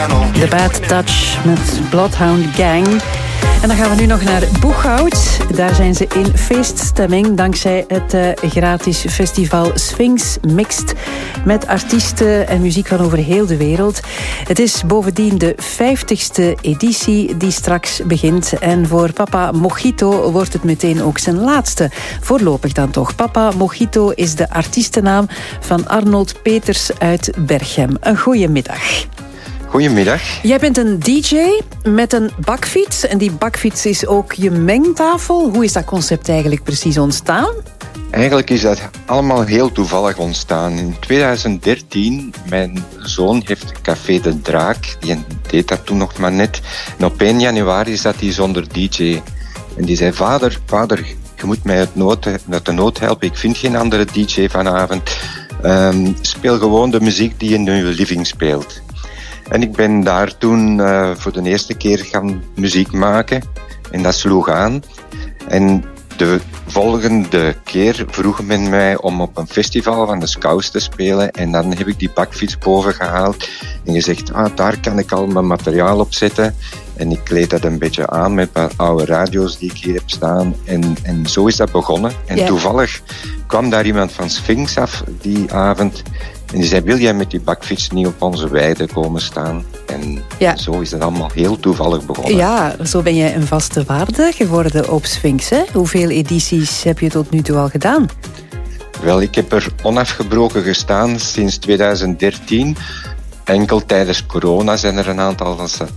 The Bad Touch met Bloodhound Gang. En dan gaan we nu nog naar Boeghout. Daar zijn ze in feeststemming dankzij het gratis festival Sphinx Mixed met artiesten en muziek van over heel de wereld. Het is bovendien de 50ste editie die straks begint. En voor Papa Mojito wordt het meteen ook zijn laatste. Voorlopig dan toch. Papa Mojito is de artiestennaam van Arnold Peters uit Berchem. Een goeie middag. Goedemiddag. Jij bent een DJ met een bakfiets. En die bakfiets is ook je mengtafel. Hoe is dat concept eigenlijk precies ontstaan? Eigenlijk is dat allemaal heel toevallig ontstaan. In 2013, mijn zoon heeft Café de Draak. Die deed dat toen nog maar net. En op 1 januari zat hij zonder DJ. En die zei, vader, je moet mij uit de nood helpen. Ik vind geen andere DJ vanavond. Speel gewoon de muziek die in je living speelt. En ik ben daar toen voor de eerste keer gaan muziek maken. En dat sloeg aan. En de volgende keer vroeg men mij om op een festival van de Scouts te spelen. En dan heb ik die bakfiets boven gehaald. En gezegd, daar kan ik al mijn materiaal op zetten. En ik kleed dat een beetje aan met wat oude radio's die ik hier heb staan. En zo is dat begonnen. En toevallig kwam daar iemand van Sphinx af die avond. En die zei, wil jij met die bakfiets niet op onze weide komen staan? En zo is het allemaal heel toevallig begonnen. Ja, zo ben jij een vaste waarde geworden op Sphinx. Hè? Hoeveel edities heb je tot nu toe al gedaan? Wel, ik heb er onafgebroken gestaan sinds 2013. Enkel tijdens corona zijn er een aantal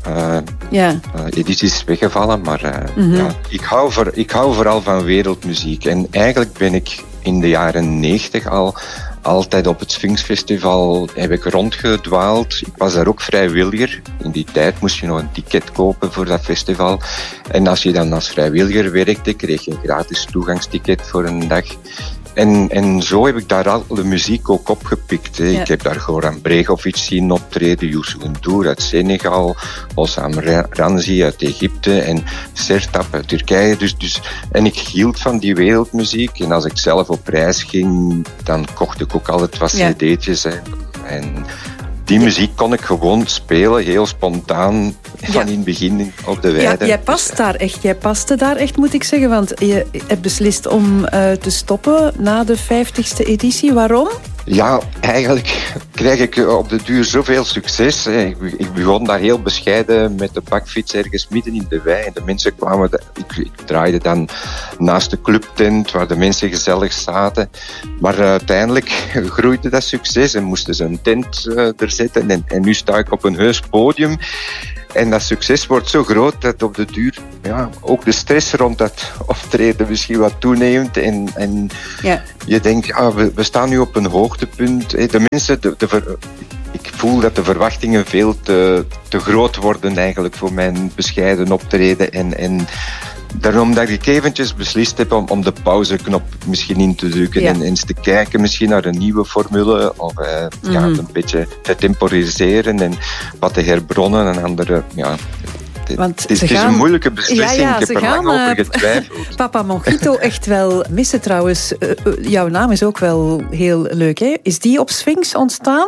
edities weggevallen. Maar ik hou vooral van wereldmuziek. En eigenlijk ben ik in de jaren 90 altijd op het Sphinx Festival heb ik rondgedwaald. Ik was daar ook vrijwilliger. In die tijd moest je nog een ticket kopen voor dat festival. En als je dan als vrijwilliger werkte, kreeg je een gratis toegangsticket voor een dag. En zo heb ik daar al de muziek ook opgepikt. Ja. Ik heb daar Goran Bregovic zien optreden, Youssou N'Dour uit Senegal, Hossam Ramzi uit Egypte en Sertab uit Turkije. En ik hield van die wereldmuziek. En als ik zelf op reis ging, dan kocht ik ook altijd wat cd'tjes. En die muziek kon ik gewoon spelen, heel spontaan, van in het begin op de weide. Ja, jij paste daar echt, moet ik zeggen. Want je hebt beslist om te stoppen na de 50ste editie. Waarom? Ja, eigenlijk krijg ik op de duur zoveel succes. Ik begon daar heel bescheiden met de bakfiets ergens midden in de wei. De mensen kwamen, ik draaide dan naast de clubtent waar de mensen gezellig zaten. Maar uiteindelijk groeide dat succes en moesten ze een tent er zetten. En nu sta ik op een heus podium. En dat succes wordt zo groot dat op de duur ook de stress rond dat optreden misschien wat toeneemt. En je denkt, we staan nu op een hoogtepunt. De mensen, ik voel dat de verwachtingen veel te groot worden eigenlijk voor mijn bescheiden optreden. En daarom dat ik eventjes beslist heb om de pauzeknop misschien in te drukken en eens te kijken misschien naar een nieuwe formule of een beetje te temporiseren en wat te herbronnen en andere. Het is een moeilijke beslissing. Ik heb er lang over getwijfeld. Papa Mojito echt wel missen trouwens. Jouw naam is ook wel heel leuk, hè? Is die op Sphinx ontstaan?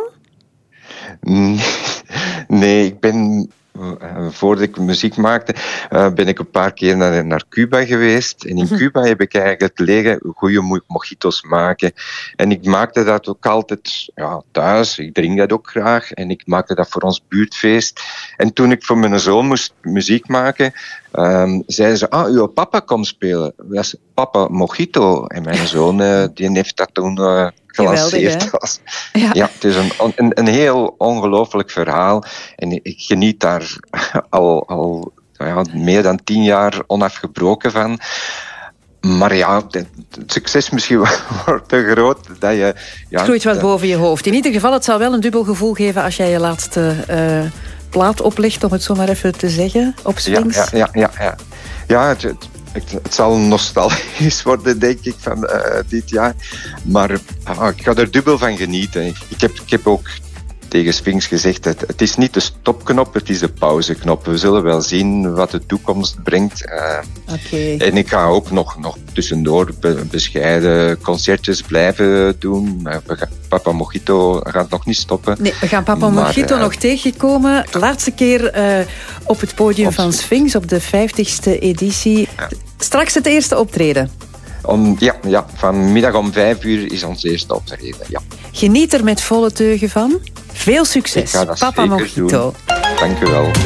Nee, ik ben... Voordat ik muziek maakte, ben ik een paar keer naar Cuba geweest. En in Cuba heb ik eigenlijk leren goede mojito's maken. En ik maakte dat ook altijd thuis. Ik drink dat ook graag. En ik maakte dat voor ons buurtfeest. En toen ik voor mijn zoon moest muziek maken, zeiden ze, uw papa komt spelen. Dat is Papa Mojito. En mijn zoon die heeft dat toen gelanceerd. Het is een heel ongelooflijk verhaal. En ik geniet daar al meer dan 10 jaar onafgebroken van. Maar het succes misschien wordt te groot. Dat je, het groeit wat boven je hoofd. In ieder geval, het zal wel een dubbel gevoel geven als jij je laatste plaat oplegt, om het zo maar even te zeggen, op Sphinx. Ja, het zal nostalgisch worden, denk ik, van dit jaar. Maar ik ga er dubbel van genieten. Ik heb ook tegen Sphinx gezegd, het is niet de stopknop, het is de pauzeknop. We zullen wel zien wat de toekomst brengt. En ik ga ook nog tussendoor bescheiden concertjes blijven doen. Papa Mojito gaat nog niet stoppen. Nee, we gaan Papa Mojito nog tegenkomen. De laatste keer op het podium van Sphinx op de 50ste editie. Ja. Straks het eerste optreden. Vanmiddag om 5 uur is ons eerste optreden. Ja. Geniet er met volle teugen van. Veel succes, Papa Mojito. Dank u wel.